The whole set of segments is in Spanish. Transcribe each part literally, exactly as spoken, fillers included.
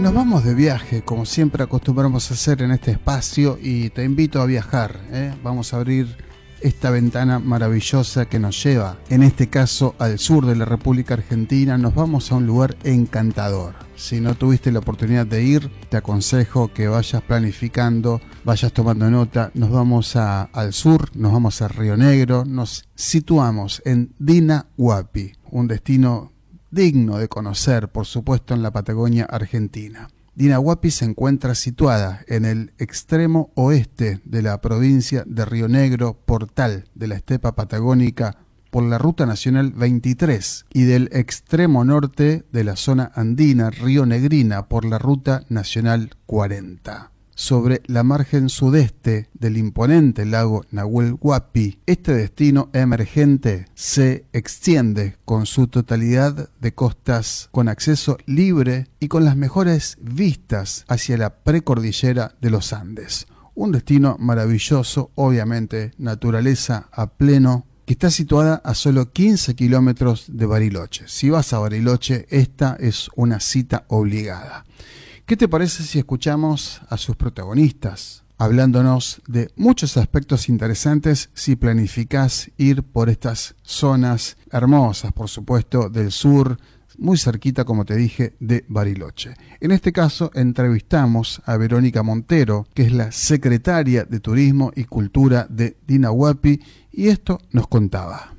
Nos vamos de viaje, como siempre acostumbramos a hacer en este espacio, y te invito a viajar, ¿eh? Vamos a abrir esta ventana maravillosa que nos lleva, en este caso, al sur de la República Argentina. Nos vamos a un lugar encantador. Si no tuviste la oportunidad de ir, te aconsejo que vayas planificando, vayas tomando nota. Nos vamos a, al sur, nos vamos a Río Negro, nos situamos en Dina Huapi, un destino digno de conocer, por supuesto, en la Patagonia Argentina. Dina Huapi se encuentra situada en el extremo oeste de la provincia de Río Negro, portal de la estepa patagónica, por la Ruta Nacional veintitrés, y del extremo norte de la zona andina rionegrina por la Ruta Nacional cuarenta. Sobre la margen sudeste del imponente lago Nahuel Huapi, este destino emergente se extiende con su totalidad de costas con acceso libre y con las mejores vistas hacia la precordillera de los Andes. Un destino maravilloso, obviamente, naturaleza a pleno, que está situada a solo quince kilómetros de Bariloche. Si vas a Bariloche, esta es una cita obligada. ¿Qué te parece si escuchamos a sus protagonistas, hablándonos de muchos aspectos interesantes si planificás ir por estas zonas hermosas, por supuesto, del sur, muy cerquita, como te dije, de Bariloche? En este caso, entrevistamos a Verónica Montero, que es la secretaria de Turismo y Cultura de Dina Huapi, y esto nos contaba.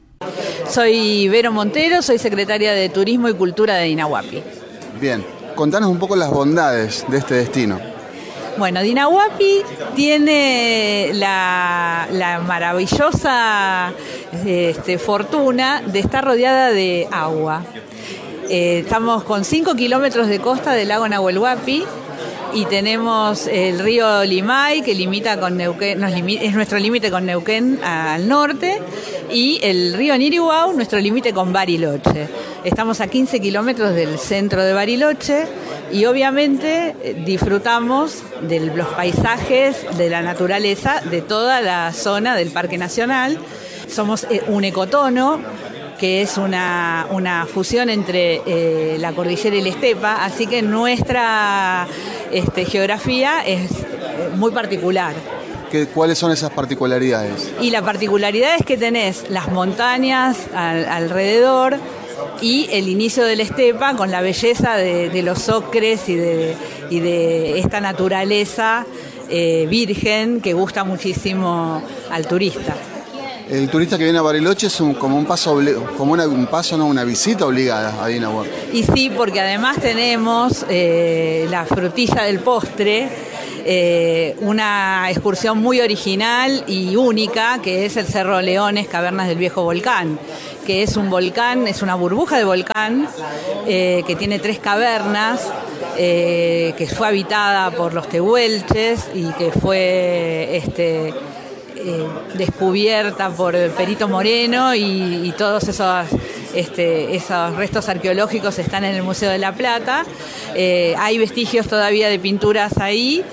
Soy Vero Montero, soy secretaria de Turismo y Cultura de Dina Huapi. Bien. Contanos un poco las bondades de este destino. Bueno, Dina Huapi tiene la, la maravillosa este, fortuna de estar rodeada de agua. Eh, estamos con cinco kilómetros de costa del lago Nahuel Huapi y tenemos el río Limay, que limita con Neuquén, nos limi- es nuestro límite con Neuquén al norte, y el río Nirihuau, nuestro límite con Bariloche. Estamos a quince kilómetros del centro de Bariloche y obviamente disfrutamos de los paisajes, de la naturaleza, de toda la zona del Parque Nacional. Somos un ecotono, que es una, una fusión entre eh, la cordillera y la estepa, así que nuestra este, geografía es muy particular. ¿Qué, ¿Cuáles son esas particularidades? Y la particularidad es que tenés las montañas al, alrededor y el inicio de la estepa con la belleza de, de los ocres y de, y de esta naturaleza eh, virgen que gusta muchísimo al turista. El turista que viene a Bariloche es un, como un paso, como una, un paso, no, una visita obligada a Dina Huapi. Y sí, porque además tenemos eh, la frutilla del postre, eh, una excursión muy original y única, que es el Cerro Leones, Cavernas del Viejo Volcán, que es un volcán, es una burbuja de volcán eh, que tiene tres cavernas, eh, que fue habitada por los tehuelches y que fue este Eh, descubierta por Perito Moreno, y, y todos esos, este, esos restos arqueológicos están en el Museo de la Plata. Eh, hay vestigios todavía de pinturas ahí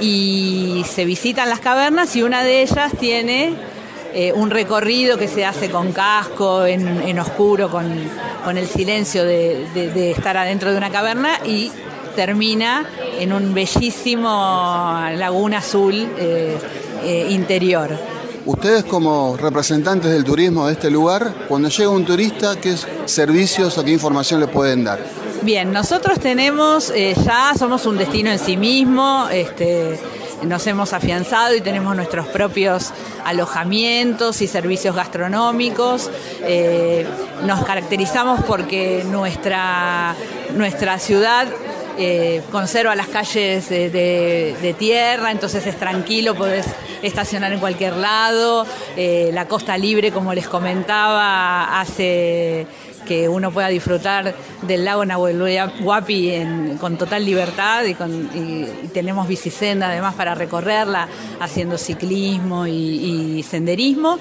y se visitan las cavernas, y una de ellas tiene eh, un recorrido que se hace con casco, en, en oscuro, con, con el silencio de, de, de estar adentro de una caverna, y termina en un bellísimo laguna azul eh, eh, interior. Ustedes, como representantes del turismo de este lugar, cuando llega un turista, ¿qué servicios o qué información le pueden dar? Bien, nosotros tenemos, eh, ya somos un destino en sí mismo, este, nos hemos afianzado y tenemos nuestros propios alojamientos y servicios gastronómicos. Eh, nos caracterizamos porque nuestra, nuestra ciudad Eh, conserva las calles de, de, de tierra, entonces es tranquilo, podés estacionar en cualquier lado. Eh, la costa libre, como les comentaba, hace que uno pueda disfrutar del lago Nahuel Huapi en, con total libertad, y, con, y, y tenemos bicisenda además para recorrerla, haciendo ciclismo y, y senderismo,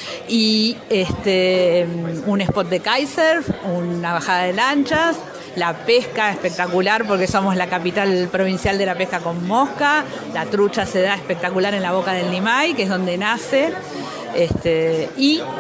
y este, un spot de kitesurf, una bajada de lanchas. La pesca espectacular, porque somos la capital provincial de la pesca con mosca. La trucha se da espectacular en la boca del Limay, que es donde nace. Este, y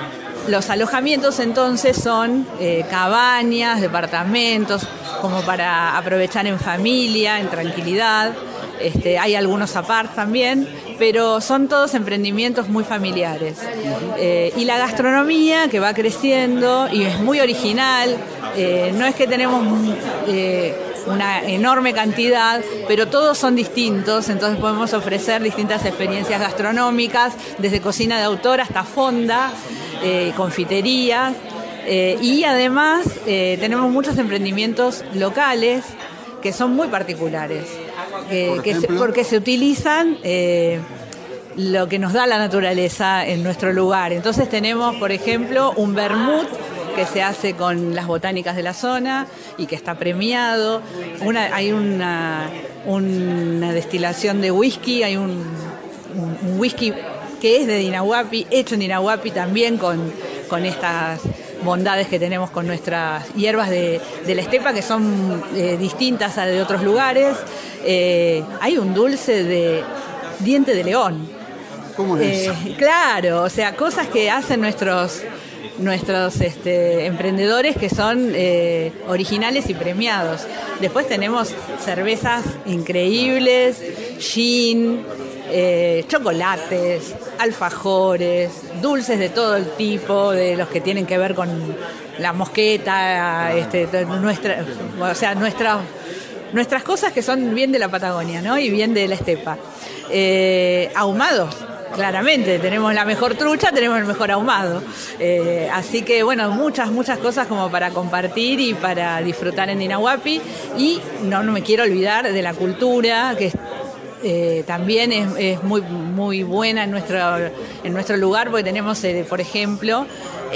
los alojamientos entonces son eh, cabañas, departamentos, como para aprovechar en familia, en tranquilidad. Este, hay algunos apart también, pero son todos emprendimientos muy familiares. Eh, y la gastronomía que va creciendo y es muy original, eh, no es que tenemos eh, una enorme cantidad, pero todos son distintos, entonces podemos ofrecer distintas experiencias gastronómicas, desde cocina de autor hasta fonda, eh, confiterías, eh, y además eh, tenemos muchos emprendimientos locales que son muy particulares. Eh, que se, porque se utilizan eh, lo que nos da la naturaleza en nuestro lugar. Entonces tenemos, por ejemplo, un vermut que se hace con las botánicas de la zona y que está premiado. Una, hay una, una destilación de whisky, hay un, un, un whisky que es de Dinahuapi, hecho en Dinahuapi también con, con estas bondades que tenemos con nuestras hierbas de, de la estepa, que son eh, distintas a de otros lugares. Eh, hay un dulce de diente de león. ¿Cómo es eh, eso? Claro, o sea, cosas que hacen nuestros nuestros este, emprendedores que son eh, originales y premiados. Después tenemos cervezas increíbles, gin, eh, chocolates, alfajores, dulces de todo el tipo, de los que tienen que ver con la mosqueta, este, nuestra, o sea, nuestra, nuestras cosas que son bien de la Patagonia, ¿no? Y bien de la estepa. Eh, ahumados. Claramente, tenemos la mejor trucha, tenemos el mejor ahumado. Eh, así que, bueno, muchas, muchas cosas como para compartir y para disfrutar en Dinahuapi. Y no, no me quiero olvidar de la cultura, que eh, también es, es muy, muy buena en nuestro, en nuestro lugar, porque tenemos, eh, por ejemplo,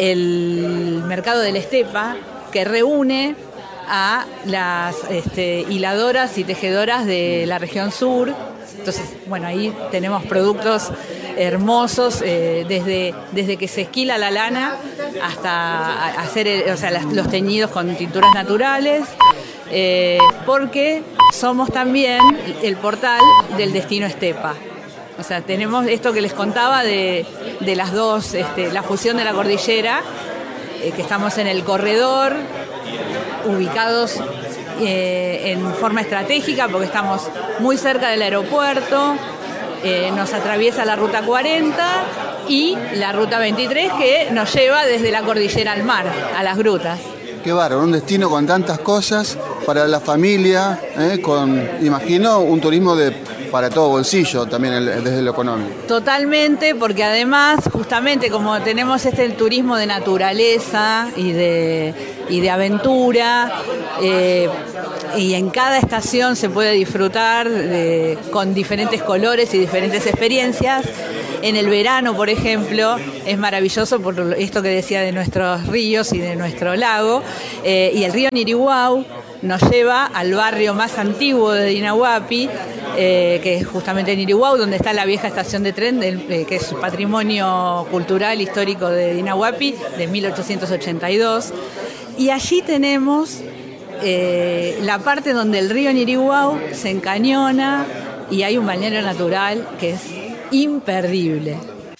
el Mercado de la Estepa, que reúne a las este, hiladoras y tejedoras de la región sur. Entonces, bueno, ahí tenemos productos hermosos, eh, desde, desde que se esquila la lana hasta hacer el, o sea, las, los teñidos con tinturas naturales, eh, porque somos también el portal del destino estepa. O sea, tenemos esto que les contaba de, de las dos, este, la fusión de la cordillera, eh, que estamos en el corredor, ubicados Eh, en forma estratégica porque estamos muy cerca del aeropuerto, eh, nos atraviesa la ruta cuarenta y la ruta veintitrés que nos lleva desde la cordillera al mar, a las grutas. Qué bárbaro, un destino con tantas cosas para la familia, ¿eh? Con, imagino, un turismo de para todo bolsillo también el, desde lo económico. Totalmente, porque además, justamente como tenemos este el turismo de naturaleza y de, y de aventura, eh, y en cada estación se puede disfrutar de, con diferentes colores y diferentes experiencias. En el verano, por ejemplo, es maravilloso por esto que decía de nuestros ríos y de nuestro lago, eh, y el río Nirihuau nos lleva al barrio más antiguo de Dinahuapi, eh, que es justamente Nirihuau, donde está la vieja estación de tren, del, eh, que es patrimonio cultural histórico de Dinahuapi, de mil ochocientos ochenta y dos. Y allí tenemos eh, la parte donde el río Nirihuau se encañona y hay un balneario natural que es imperdible.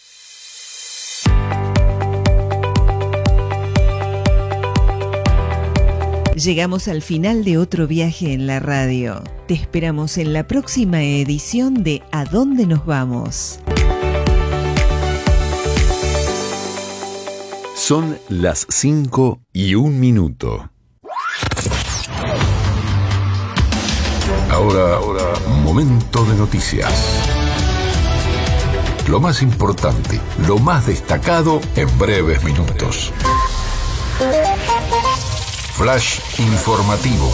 Llegamos al final de otro viaje en la radio. Te esperamos en la próxima edición de ¿A dónde nos vamos? Son las cinco y un minuto. Ahora, ahora, momento de noticias. Lo más importante, lo más destacado en breves minutos. Flash informativo.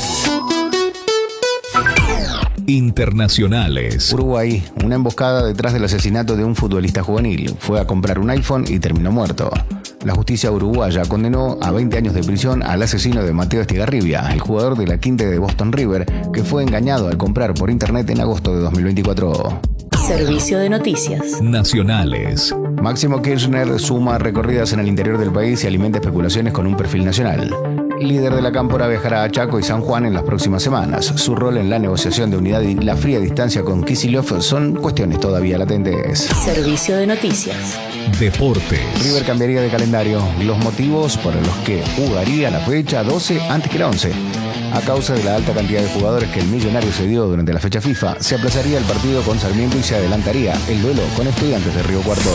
Internacionales. Uruguay, una emboscada detrás del asesinato de un futbolista juvenil. Fue a comprar un iPhone y terminó muerto. La justicia uruguaya condenó a veinte años de prisión al asesino de Mateo Estigarribia, el jugador de la quinta de Boston River, que fue engañado al comprar por internet en agosto de dos mil veinticuatro. Servicio de noticias Nacionales. Máximo Kirchner suma recorridas en el interior del país y alimenta especulaciones con un perfil nacional. líder de la Cámpora, viajará a Chaco y San Juan en las próximas semanas. Su rol en la negociación de unidad y la fría distancia con Kicillof son cuestiones todavía latentes. Servicio de noticias. Deportes. River cambiaría de calendario. Los motivos por los que jugaría la fecha doce antes que la once. A causa de la alta cantidad de jugadores que el Millonario cedió durante la fecha FIFA, se aplazaría el partido con Sarmiento y se adelantaría el duelo con Estudiantes de Río Cuarto.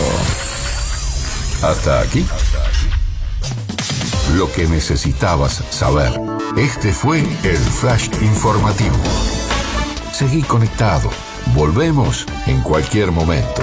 Hasta aquí lo que necesitabas saber. Este fue el Flash Informativo. Seguí conectado. Volvemos en cualquier momento.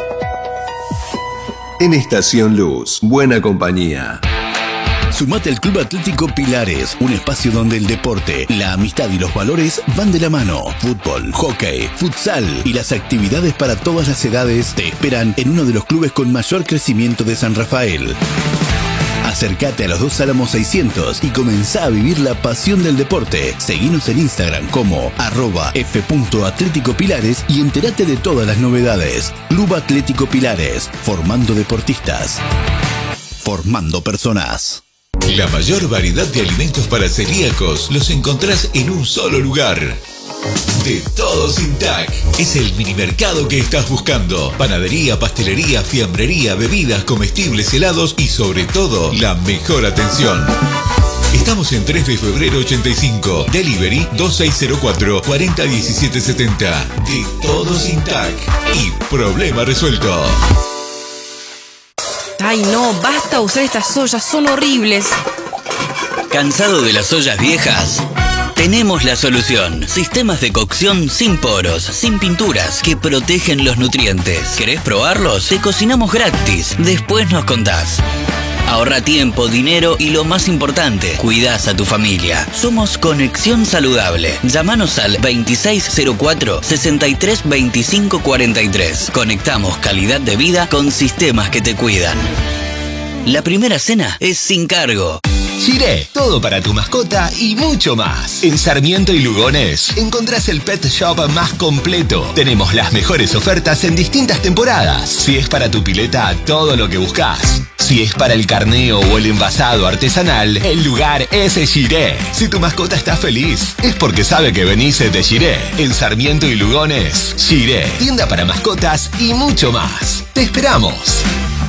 En Estación Luz, buena compañía. Sumate al Club Atlético Pilares, un espacio donde el deporte, la amistad y los valores van de la mano. Fútbol, hockey, futsal y las actividades para todas las edades te esperan en uno de los clubes con mayor crecimiento de San Rafael. Acércate a los dos Álamos seiscientos y comenzá a vivir la pasión del deporte. Seguinos en Instagram como arroba f.atléticopilares y entérate de todas las novedades. Club Atlético Pilares, formando deportistas, formando personas. La mayor variedad de alimentos para celíacos los encontrás en un solo lugar. De Todo Sin Tac. Es el mini mercado que estás buscando. Panadería, pastelería, fiambrería, bebidas, comestibles, helados y sobre todo, la mejor atención. Estamos en tres de febrero ochenta y cinco. Delivery dos seis cero cuatro, cuatro cero uno siete siete cero. De Todo Sin Tac. Y problema resuelto. Ay no, basta usar estas ollas, son horribles. ¿Cansado de las ollas viejas? Tenemos la solución. Sistemas de cocción sin poros, sin pinturas, que protegen los nutrientes. ¿Querés probarlos? Te cocinamos gratis. Después nos contás. Ahorra tiempo, dinero y lo más importante, cuidás a tu familia. Somos Conexión Saludable. Llámanos al veintiséis cero cuatro, sesenta y tres veinticinco cuarenta y tres. Conectamos calidad de vida con sistemas que te cuidan. La primera cena es sin cargo. Giré, todo para tu mascota y mucho más. En Sarmiento y Lugones encontrás el pet shop más completo. Tenemos las mejores ofertas en distintas temporadas. Si es para tu pileta, todo lo que buscas. Si es para el carneo o el envasado artesanal, el lugar es Giré. Si tu mascota está feliz, es porque sabe que venís de Giré. En Sarmiento y Lugones, Giré, tienda para mascotas y mucho más. ¡Te esperamos!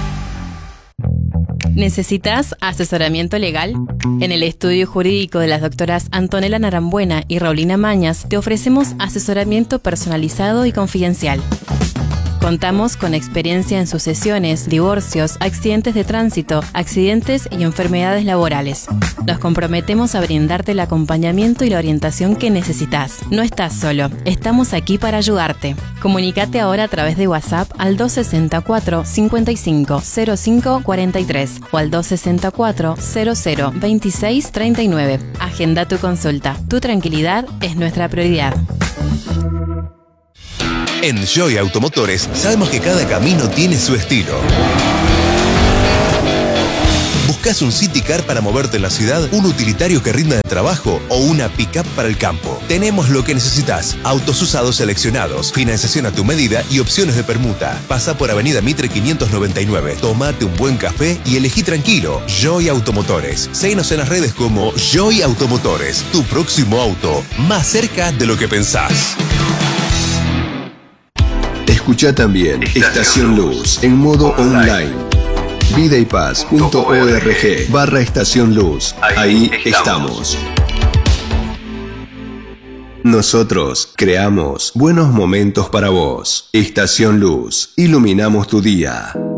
¿Necesitas asesoramiento legal? En el estudio jurídico de las doctoras Antonella Narambuena y Raulina Mañas te ofrecemos asesoramiento personalizado y confidencial. Contamos con experiencia en sucesiones, divorcios, accidentes de tránsito, accidentes y enfermedades laborales. Nos comprometemos a brindarte el acompañamiento y la orientación que necesitas. No estás solo, estamos aquí para ayudarte. Comunícate ahora a través de WhatsApp al dos seis cuatro, cinco cinco cero cinco cuatro tres o al dos seis cuatro, cero cero veintiséis treinta y nueve. Agenda tu consulta. Tu tranquilidad es nuestra prioridad. En Joy Automotores sabemos que cada camino tiene su estilo. ¿Buscas un City Car para moverte en la ciudad, un utilitario que rinda de trabajo o una pick-up para el campo? Tenemos lo que necesitas. Autos usados seleccionados, financiación a tu medida y opciones de permuta. Pasa por Avenida Mitre quinientos noventa y nueve. Tómate un buen café y elegí tranquilo. Joy Automotores. Síguenos en las redes como Joy Automotores. Tu próximo auto, más cerca de lo que pensás. Escucha también Estación Luz en modo online. vidaypaz.org barra Estación Luz. Ahí estamos. Nosotros creamos buenos momentos para vos. Estación Luz. Iluminamos tu día.